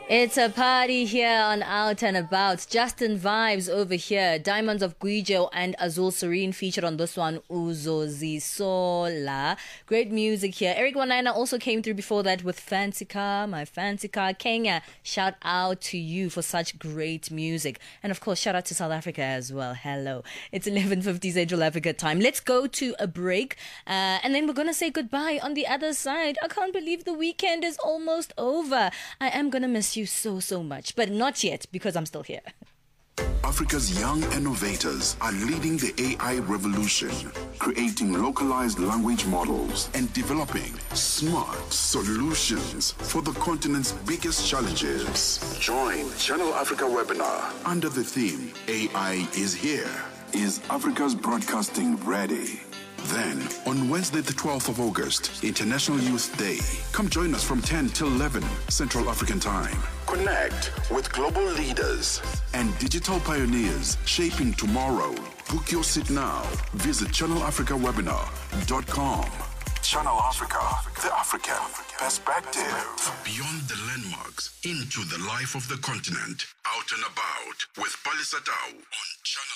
It's a party here on Out and About. Justin Vibes over here. Diamonds of Guijo and Azul Serene featured on this one, Uzo Sola. Great music here. Eric Wanaina also came through before that with Fancy Car, My Fancy Car. Kenya, shout out to you for such great music. And of course, shout out to South Africa as well. Hello. It's 11:50 Central Africa time. Let's go to a break and then we're going to say goodbye on the other side. I can't believe the weekend is almost over. I am going to miss you so much, but not yet because I'm still here. Africa's young innovators are leading the AI revolution, creating localized language models and developing smart solutions for the continent's biggest challenges. Join Channel Africa webinar under the theme AI is here. Is Africa's broadcasting ready? Then, on Wednesday the 12th of August, International Youth Day, come join us from 10 till 11 Central African Time. Connect with global leaders and digital pioneers shaping tomorrow. Book your seat now. Visit channelafricawebinar.com. Channel Africa, the African perspective. Beyond the landmarks, into the life of the continent. Out and About with Palisatau on Channel